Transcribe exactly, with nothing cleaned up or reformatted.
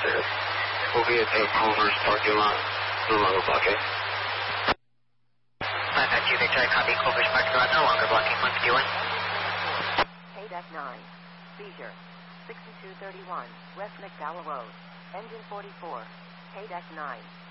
sir. We'll be at the Culver's parking lot. No longer blocking. five nine two Victor, I copy. Culver's parking lot, no longer blocking. one fifty-one. K nine. Seizure. sixty-two thirty-one. West McDowell Road. Engine forty-four. K nine.